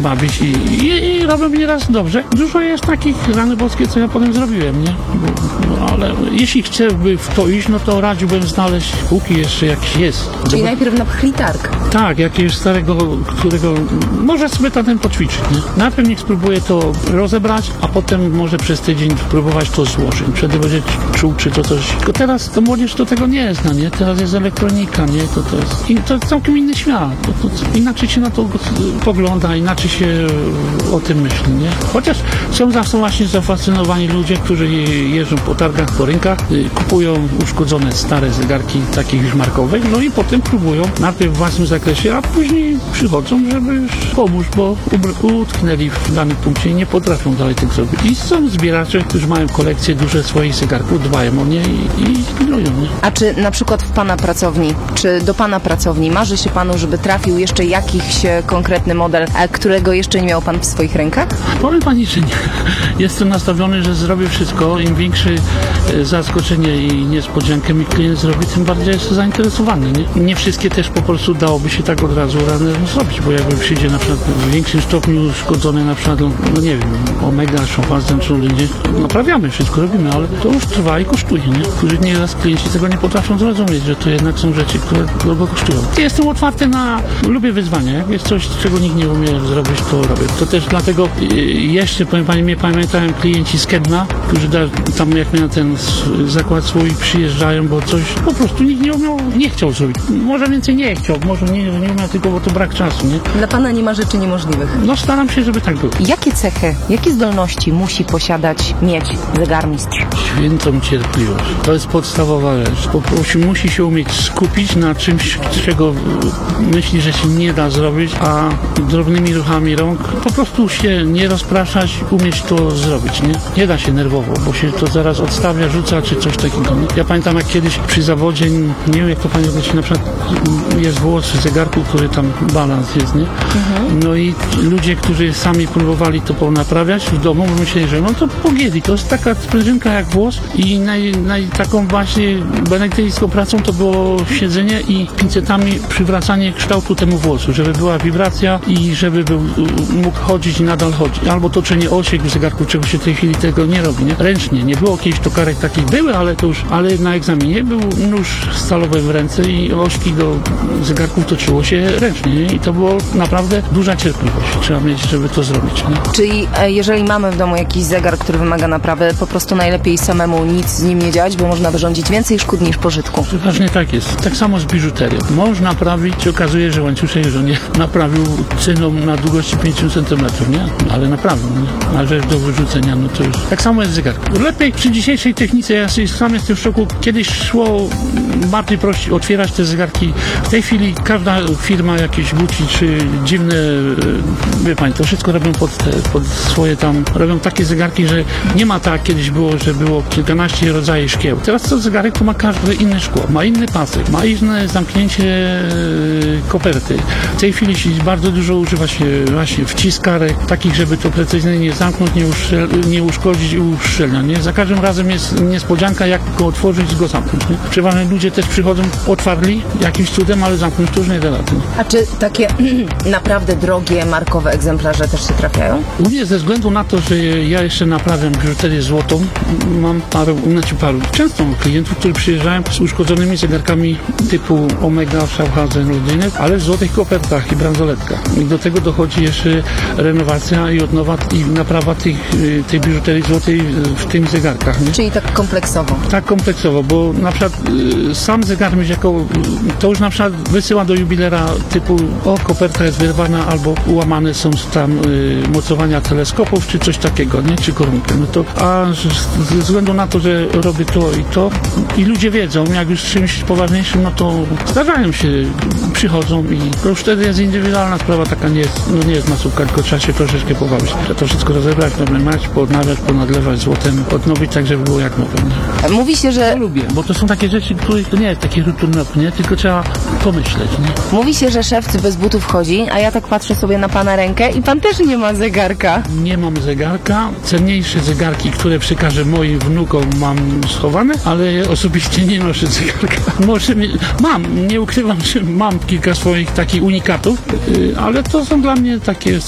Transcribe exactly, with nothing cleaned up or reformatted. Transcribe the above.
bawić i, i, i robią nieraz dobrze. Dużo jest takich rany boskie, co ja potem zrobiłem, nie? No, ale jeśli chciałby w to iść, no to radziłbym znaleźć, póki jeszcze jakiś jest. Czyli Bo, najpierw na pchli targ. tak, jakiegoś starego, którego może sobie tam poćwiczyć, nie? Najpierw niech spróbuje to rozebrać, a potem może przez tydzień spróbować to złożyć. Wtedy będzie czuł, czy to coś... Tylko teraz to młodzież to tego nie zna, nie? Teraz jest elektronika, nie? To, to jest i to jest całkiem inny świat. To, to, inaczej się na to pogląda, inaczej się o tym myśli, nie? Chociaż są zawsze właśnie zafascynowani ludzie, którzy jeżdżą po targach, po rynkach, kupują uszkodzone stare zegarki, takich już markowych, no i potem próbują najpierw w własnym zakresie, a później przychodzą, żeby pomóc, bo utknęli w danym punkcie i nie potrafią dalej tego zrobić. I są zbieracze, którzy mają kolekcje duże swoich zegarków, dbają o nie i, i pilnują, nie? A czy na przykład w Pana pracowni, czy do Pana pracowni marzy się Panu, żeby trafił jeszcze jakiś konkretny model, którego jeszcze nie miał Pan w swoich rękach? Powiem Pani, że nie. Jestem nastawiony, że zrobię wszystko. Im większe zaskoczenie i niespodziankę mi klient zrobi, tym bardziej jest zainteresowany. Nie, nie wszystkie też po prostu dałoby się tak od razu rano zrobić, bo jakby przyjdzie na przykład w większym stopniu uszkodzone na przykład, no nie wiem, Omega, Chopin, czy ludzie, naprawiamy, wszystko robimy, ale to już trwa i kosztuje, nie? Którzy nieraz klienci tego nie potrafią zrozumieć, że to jednak są rzeczy, które drogo kosztują. Jestem otwarty na, lubię wyzwania, jak jest coś, czego nikt nie umie zrobić, to robię. To też dlatego jeszcze, powiem Pani, mnie pamiętają klienci z Kedna, którzy da, tam jak miałem ten zakład swój, przyjeżdżają, bo coś po prostu nikt nie umiał, nie chciał zrobić. Może więcej nie chciał, może nie, nie umiał, tylko bo to brak czasu, nie? Dla Pana nie ma rzeczy niemożliwych. No staram się, żeby tak było. Jakie cechy, jakie zdolności musi posiadać, mieć zegarmistrz? Świętą cierpliwość. To jest podstawowa rzecz. Po prostu musi się umieć skupić na czymś, czego myśli, że się nie da zrobić, a drobnymi ruchami rąk po prostu się nie rozpraszać, umieć to zrobić, nie? Nie da się nerwowo, bo się to zaraz odstawia, rzuca, czy coś takiego. Nie? Ja pamiętam, jak kiedyś przy zawodzie, nie wiem, jak to Pani odniesie, na przykład jest włos w zegarku, który tam balans jest, nie? Mhm. No i ludzie, którzy sami próbowali to ponaprawiać w domu, myśleli, że no to pogięli. To jest taka sprężynka jak włos i naj, naj, taką właśnie benedyktyńską pracą to było siedzenie i pincetami przywracanie kształtu temu włosu, żeby była wibracja i żeby był, mógł chodzić i nadal chodzić. Albo toczenie osiek w zegarku, czego się w tej chwili tego nie robi, nie? Ręcznie. Nie było kiedyś tokarek takich, były, ale to już, ale na egzaminie był nóż stalowy w ręce i ośki do zegarków toczyło się ręcznie, nie? I to było naprawdę duża cierpliwość. Trzeba mieć, żeby to zrobić, nie? Czyli e, jeżeli mamy w domu jakiś zegar, który wymaga naprawy, po prostu najlepiej samemu nic z nim nie działać, bo można wyrządzić więcej szkód niż pożytku. Przeważnie tak jest. Tak samo z biżuterią. Można naprawić, się okazuje, że łańcuszek już nie naprawił cyną na długości pięć centymetrów, nie? Ale naprawił, nie? A rzecz do wyrzucenia, no to już... Tak samo jest z zegarkiem. Lepiej przy dzisiejszej technice, ja sam jestem w szoku, kiedyś szło bardziej prościej otwierać te zegarki. W tej chwili każda firma, jakieś Gucci czy dziwne, wie Pani, to wszystko robią pod, te, pod swoje tam, robią takie zegarki, że nie ma tak kiedyś było, że było kilkanaście rodzajów szkieł. Teraz co zegarek to ma każde inne szkło, ma inny pasek, ma inne zamknięcie koperty. W tej chwili bardzo dużo używa się właśnie wciskarek, takich, żeby to precyzyjnie zamknąć, nie, uszel, nie uszkodzić i uszczelnia, nie? Za każdym razem jest niespodzianka, jak go otworzyć i go zamknąć, nie? Przeważnie ludzie też przychodzą, otwarli jakimś cudem, ale zamknąć to już nie da rady. A czy takie naprawdę drogie, markowe egzemplarze też się trafiają? U mnie ze względu na to, że ja jeszcze naprawiam biżuterię złotą, mam parę, znaczy paru, często mam klientów, którzy przyjeżdżają z uszkodzonymi zegarkami typu Omega, Schaffhausen, Ludynek, ale w złotych kopertach i bransoletkach. I do tego dochodzi jeszcze renowacja i odnowa i naprawa tych, tej biżuterii złotej w tym zegarkach. Nie? Czyli tak kompleksowo. Tak kompleksowo, bo na przykład y, sam zegarek jako, to już na przykład wysyła do jubilera typu o, koperta jest wyrwana albo ułamane są tam y, mocowania teleskopów, czy coś takiego, nie? Czy korunkę. No to, a ze względu na to, że robię to i to i ludzie wiedzą, jak już czymś poważniejszym, no to zdarzają się, przychodzą i to już wtedy jest indywidualna sprawa, taka nie jest, no nie jest masówka, tylko trzeba się troszeczkę pobawić. Trzeba to wszystko rozebrać, mać, podnawiać, ponadlewać złotem, odnowić tak, żeby było jak nowe. Nie? Mówi się, że... To lubię, bo to są takie rzeczy, których to nie jest taki rutynowy, nie? Tylko trzeba pomyśleć, nie? Mówi się, że szewc bez butów chodzi, a ja tak patrzę sobie na Pana rękę i Pan też nie ma zegarka. Nie mam zegarka. Cenniejsze zegarki, które przekażę moim wnukom, mam schowane, ale osobiście nie noszę zegarka. Może mi... mam, nie ukrywam, że mam kilka swoich takich unikatów, ale to są dla mnie takie